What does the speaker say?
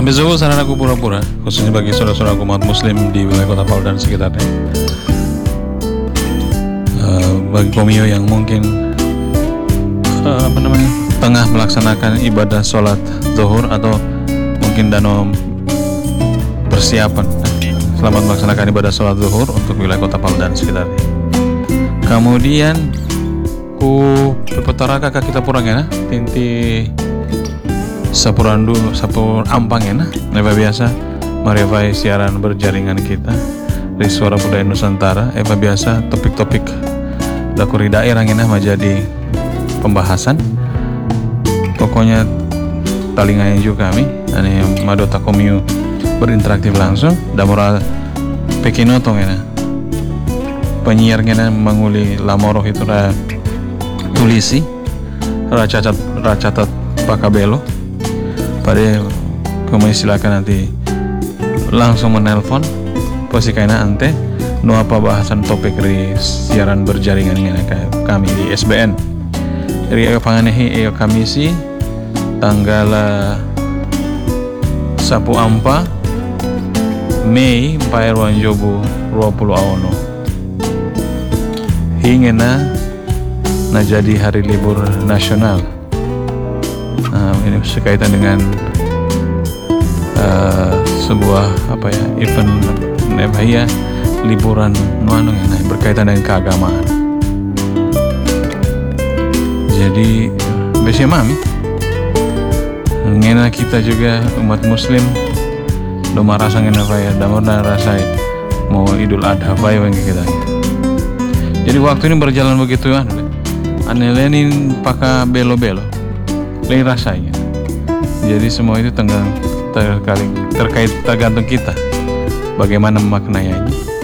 Sampai zuhur sarana aku pura-pura, khususnya bagi saudara-saudara umat muslim di wilayah Kota Palu dan sekitarnya. Bagi komio yang mungkin tengah melaksanakan ibadah sholat zuhur atau mungkin dalam persiapan selamat melaksanakan ibadah sholat zuhur untuk wilayah Kota Palu dan sekitarnya. Kemudian ku pepetaraka kita purang ya, tinti sapurandu sapur ampang ya, neva biasa merevai siaran berjaringan kita di Suara Budaya Nusantara. Eva biasa topik-topik dakuri daerah ini menjadi pembahasan. Pokoknya talinganya juga kami ini madota komiu berinteraktif langsung dan moral pekinotong ya. Penyiarnya menguli lamoroh itu tulisi racatat pakabelo pada kami silakan nanti langsung menelpon posikaina ante no apa bahasan topik di siaran berjaringan ini kami di SBN dari panganehi Kamisi tanggal 10 ampa Mei Pairwan Jobu 20 aono hingga na jadi hari libur nasional. Ini berkaitan dengan sebuah event nebahia liburan berkaitan dengan keagamaan. Jadi biasanya mami ngena kita juga umat muslim do marasa ngena damar dan rasai mau Idul Adha yang kita. Jadi waktu ini berjalan begitu anelenin pakai belo-belo lain rasanya. Jadi semua itu terkait tergantung kita bagaimana memaknainya.